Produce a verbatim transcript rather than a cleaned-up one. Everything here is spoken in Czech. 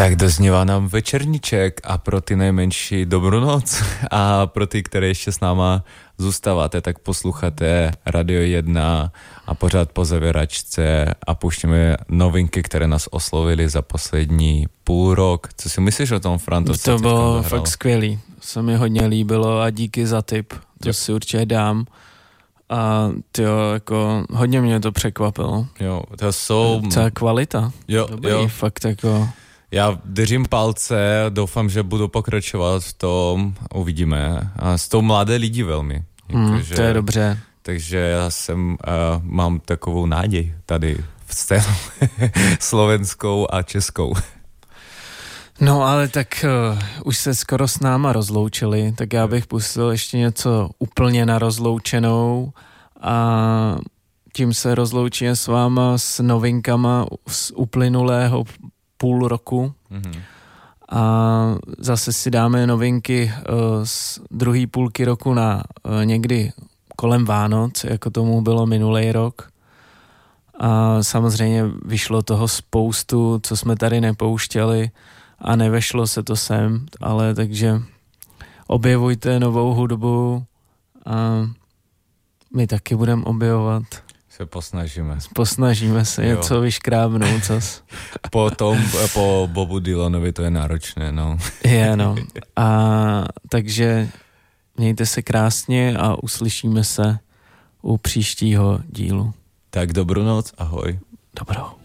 Tak doznívá nám večerníček a pro ty nejmenší dobrou noc a pro ty, které ještě s náma zůstáváte, tak posloucháte Radio jedna a pořád po zavěračce a pouštíme novinky, které nás oslovily za poslední půl rok. Co si myslíš o tom, Franto? To bylo fakt skvělý, se mi hodně líbilo a díky za tip, to jo. si určitě dám. A tyjo, jako hodně mě to překvapilo. Jo, to jsou... Celá kvalita. Jo, Dobrý, jo. fakt jako... Já držím palce, doufám, že budu pokračovat v tom, uvidíme. A s tou mladé lidi velmi. Mm, to je dobře. Takže já jsem, uh, mám takovou náděj tady v scénu slovenskou a českou. No ale tak uh, už se skoro s náma rozloučili, tak já bych pustil ještě něco úplně na rozloučenou a tím se rozloučíme s váma s novinkama z uplynulého půl roku mm-hmm. a zase si dáme novinky uh, z druhé půlky roku na uh, někdy kolem Vánoc, jako tomu bylo minulý rok. A samozřejmě vyšlo toho spoustu, co jsme tady nepouštěli a nevešlo se to sem, ale takže objevujte novou hudbu a my taky budeme objevovat. Se posnažíme. Posnažíme se jo. něco vyškrábnout. Zas. Potom po Bobu Dylanovi to je náročné, no. Je, no. A takže mějte se krásně a uslyšíme se u příštího dílu. Tak dobrou noc, ahoj. Dobrou.